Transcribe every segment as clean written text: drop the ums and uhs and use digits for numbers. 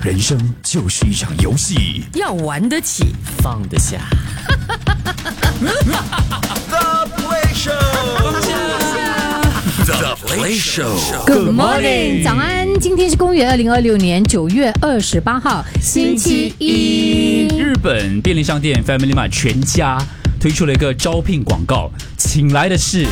人生就是一场游戏， 要玩得起， 放得下。 The Play Show，The Play Show。Good morning， 早安！今天是公元2026年9月28号，星期一。 日本便利商店 Family Mart 全家推出了一个招聘广告，请来的是。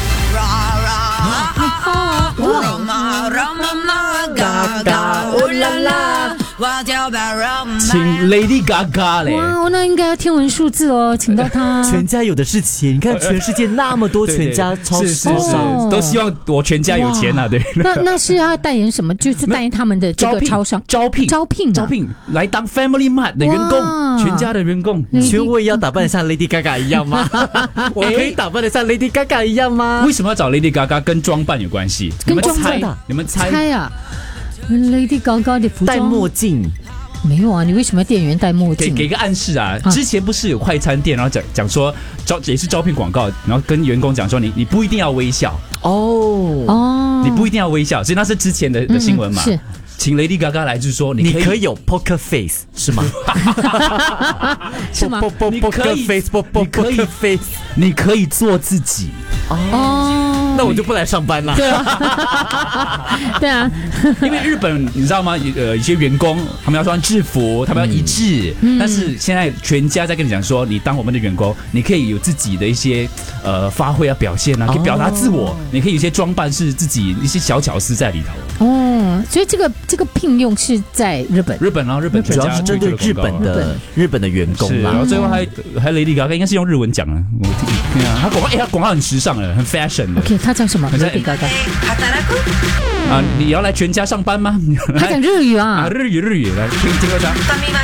请 Lady Gaga 嘞！ 哇，那应该要天文数字哦，请到她。 全家有的是钱，你看全世界那么多全家超市， 都希望我全家有钱啊，对。 那是要代言什么？就是代言他们的这个超商招聘来当 Family Mart 的员工，全家的员工。 请问我也要打扮得像 Lady Gaga 一样吗？我可以打扮得像 Lady Gaga 一样吗？ 为什么要找 Lady Gaga？跟装扮有关系？ 跟装扮你们猜啊？Lady Gaga 的服装戴墨镜。 没有啊，你为什么要店员戴墨镜？ 给个暗示啊！之前不是有快餐店，然后讲说也是招聘广告，然后跟员工讲说你不一定要微笑哦，你不一定要微笑，所以那是之前的新闻嘛。 是， 请 Lady Gaga 来就是说你可以有 poker face 是吗？ 是吗？ 你可以 poker face， 你可以做自己哦。 那我就不来上班了。 对啊，对啊， 因为日本你知道吗？一些员工他们要穿制服，他们要一致。但是现在全家在跟你讲说，你当我们的员工，你可以有自己的一些发挥啊、表现啊，可以表达自我。你可以有一些装扮是自己一些小巧思在里头。 哦，所以这个聘用是在日本， 然后日本主要是针对日本的员工啦。 然后最后还 Lady Gaga 应该是用日文讲了，我听啊，他广告很时尚了，很 fashion 的。 OK， 他讲什么 ？Lady Gaga 啊，你要来全家上班吗？ 他讲日语啊， 日语来听个啥？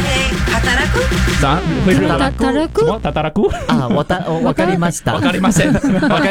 啥？会日语？ 打打鼓啊！わかりました。わかりませ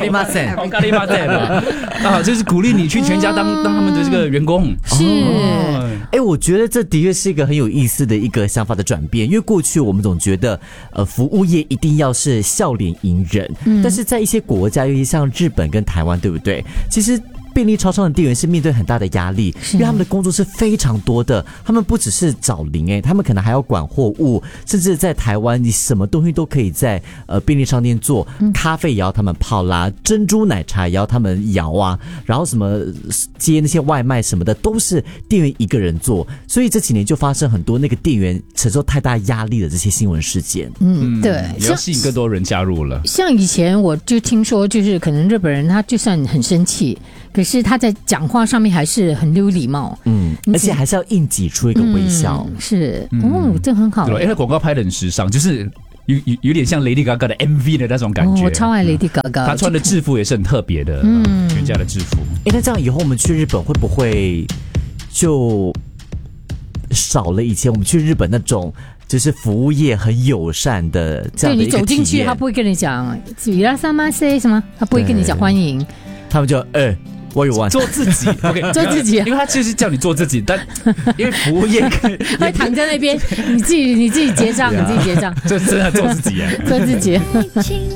ん。 啊，就是鼓励你去全家当他们的这个员工。 是。 我觉得这的确是一个很有意思的一个想法的转变，因为过去我们总觉得服务业一定要是笑脸迎人，但是在一些国家，尤其像日本跟台湾，对不对？其实便利超商的店员是面对很大的压力，因为他们的工作是非常多的，他们不只是找零他们可能还要管货物，甚至在台湾你什么东西都可以在便利商店做，咖啡也要他们泡啦，珍珠奶茶也要他们摇啊，然后什么接那些外卖什么的都是店员一个人做，所以这几年就发生很多那个店员承受太大压力的这些新闻事件。 对， 也要吸引更多人加入了。 像以前我就听说，就是可能日本人他就算很生气，可是他在讲话上面还是很有礼貌， 而且还是要硬挤出一个微笑， 是这很好。 对，因为广告拍得很时尚，就是有点像 Lady Gaga 的 MV 的那种感觉。 我超爱 Lady Gaga， 她穿的制服也是很特别的，全家的制服。 那这样以后我们去日本会不会就少了以前我们去日本那种？就是服务业很友善的这样的一个体验。对，你走进去， 他不会跟你讲いらっしゃいませ什么，他不会跟你讲欢迎， 他们就我有玩做自己，OK， 做自己， 因为他就是叫你做自己，但因为服务业他躺在那边，你自己结账，你自己结账， 这真的做自己耶， 做自己。